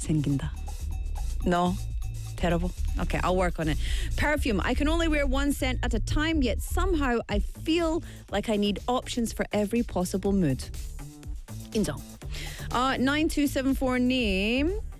생긴다. No? Terrible. Okay, I'll work on it. Perfume. I can only wear one scent at a time, yet somehow I feel like I need options for every possible mood. 인정. 9274님.